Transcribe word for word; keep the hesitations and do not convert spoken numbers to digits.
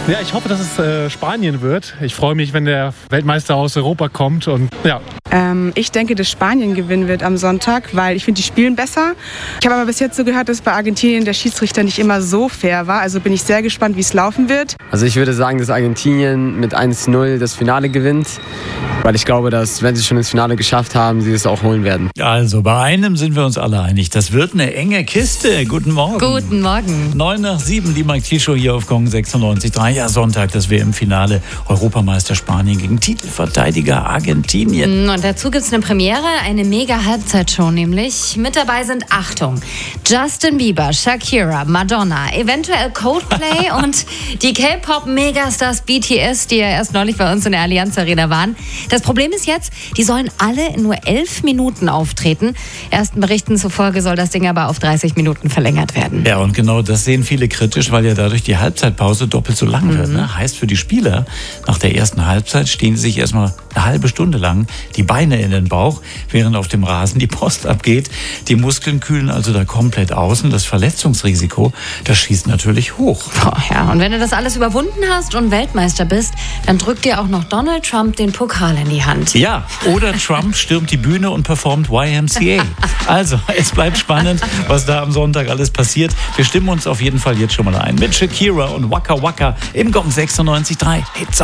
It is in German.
Ja, ich hoffe, dass es äh, Spanien wird. Ich freue mich, wenn der Weltmeister aus Europa kommt. Und ja. Ähm, ich denke, dass Spanien gewinnen wird am Sonntag, weil ich finde, die spielen besser. Ich habe aber bis jetzt so gehört, dass bei Argentinien der Schiedsrichter nicht immer so fair war. Also bin ich sehr gespannt, wie es laufen wird. Also ich würde sagen, dass Argentinien mit eins null das Finale gewinnt. Weil ich glaube, dass, wenn sie schon ins Finale geschafft haben, sie es auch holen werden. Also bei einem sind wir uns alle einig. Das wird eine enge Kiste. Guten Morgen. Guten Morgen. neun nach sieben, die Mike T-Show hier auf Gong sechsundneunzig Komma drei. Ja, Sonntag, das W M-Finale. Europameister Spanien gegen Titelverteidiger Argentinien. Und dazu gibt es eine Premiere, eine Mega-Halbzeitshow nämlich. Mit dabei sind, Achtung, Justin Bieber, Shakira, Madonna, eventuell Coldplay und die K-Pop-Megastars B T S, die ja erst neulich bei uns in der Allianz Arena waren. Das Problem ist jetzt, die sollen alle in nur elf Minuten auftreten. Ersten Berichten zufolge soll das Ding aber auf dreißig Minuten verlängert werden. Ja, und genau das sehen viele kritisch, weil ja dadurch die Halbzeitpause doppelt so lang wird. Ne? Heißt für die Spieler, nach der ersten Halbzeit stehen sie sich erstmal eine halbe Stunde lang die Beine in den Bauch, während auf dem Rasen die Post abgeht. Die Muskeln kühlen also da komplett aus und das Verletzungsrisiko, das schießt natürlich hoch. Oh ja, und wenn du das alles überwunden hast und Weltmeister bist, dann drückt dir auch noch Donald Trump den Pokal in die Hand. Ja, oder Trump stürmt die Bühne und performt Y M C A. Also, es bleibt spannend, was da am Sonntag alles passiert. Wir stimmen uns auf jeden Fall jetzt schon mal ein mit Shakira und Waka Waka im Gong sechsundneunzig Komma drei. Hits